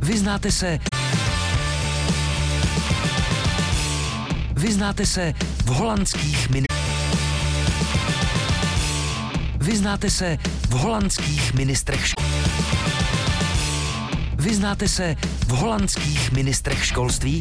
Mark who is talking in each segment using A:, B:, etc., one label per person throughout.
A: Vyznáte se v holandských ministrech Vyznáte se v holandských ministrech školství?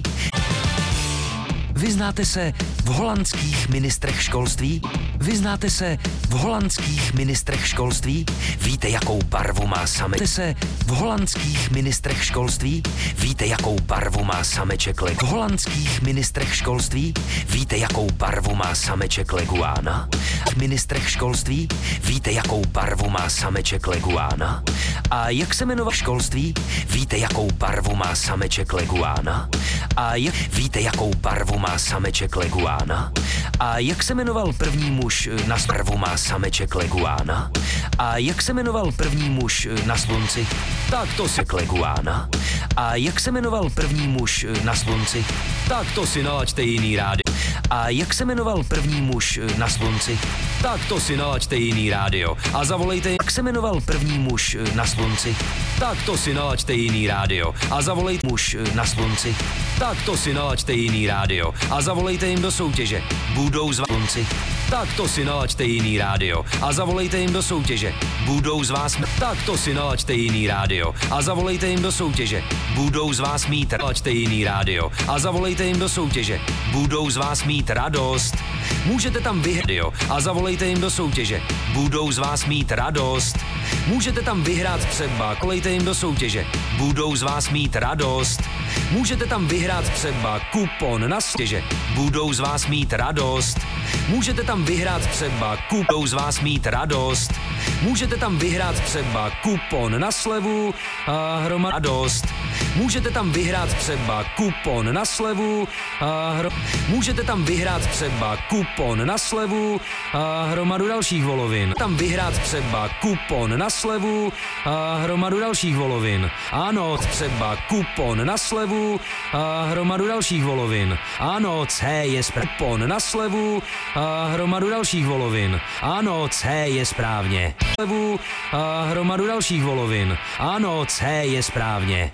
A: Vyznáte se v holandských ministrech školství? Vyznáte se v holandských ministrech školství? Víte, jakou barvu má sameček? Se v holandských ministrech školství? Víte, jakou barvu má sameček v holandských ministrech školství? Víte, jakou barvu má sameček leguána? V ministrech školství? Víte, jakou barvu má sameček leguána? A jak se jmenuje školství? Víte, jakou barvu má sameček leguána? A víte, jakou barvu má sameček leguána? A jak se jmenoval první muž na barvu má sameček leguána? A jak se jmenoval první muž na slunci? Tak to se leguána. A jak se jmenoval první muž na slunci? Tak to si nalaďte jiný rádio. A jak se jmenoval první muž na slunci? Tak to si nalaďte jiný rádio. A zavolejte, jak se jmenoval první muž na slunci? Tak to si nalaďte jiný rádio. A zavolejte muž na slunci? Tak to si nalaďte jiný rádio. A zavolejte jim do soutěže. Budou z vás slunci? Tak to si nalaďte jiný rádio. A zavolejte jim do soutěže. Budou z vás tak to si nalaďte jiný rádio. A zavolejte jim do soutěže. Budou z vás mít nalaďte jiný rádio. A zavolejte jim do soutěže. Budou z vás mít radost. Můžete tam vyhrát a zavolejte jim do soutěže. Budou z vás mít radost. Můžete tam vyhrát třeba, kolejte jim do soutěže. Budou z vás mít radost. Můžete tam vyhrát třeba kupon na soutěže. Budou z vás mít radost. Můžete tam vyhrát třeba budou z vás mít radost. Můžete tam vyhrát třeba kupon na slevu a radost. Můžete tam vyhrát třeba kupon na slevu a můžete tam vyhrát třeba kupon na slevu a hromadu dalších volovin. Tam vyhrát třeba kupon na slevu a hromadu dalších volovin. Ano, třeba kupon na slevu a hromadu dalších volovin. Ano, C je kupon na slevu a hromadu dalších volovin. Ano, C je správně. Slevu a hromadu dalších volovin. Ano, C je správně.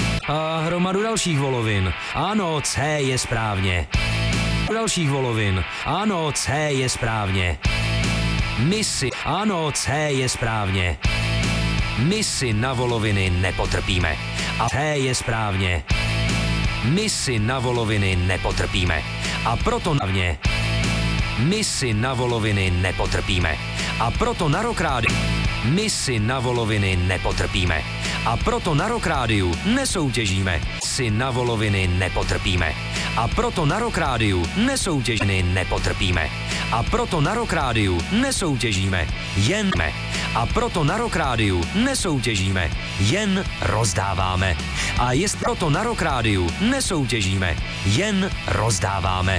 A: A hromadu dalších volovin. Ano, C je správně. Dalších volovin. Ano, C je správně. Misi. Ano, C je správně. My si na voloviny nepotrpíme. A C je správně. My si na voloviny nepotrpíme. A proto navně. My si na voloviny nepotrpíme. A proto na Rock Rádiu. My si na voloviny nepotrpíme. A proto na Rock Rádiu nesoutěžíme. Si na voloviny nepotrpíme. A proto na Rock Rádiu nesoutěžiny nepotrpíme. A proto na Rock Rádiu nesoutěžíme. Jen me. A proto na Rock Rádiu nesoutěžíme. Jen rozdáváme. A jest proto na Rock Rádiu nesoutěžíme. Jen rozdáváme.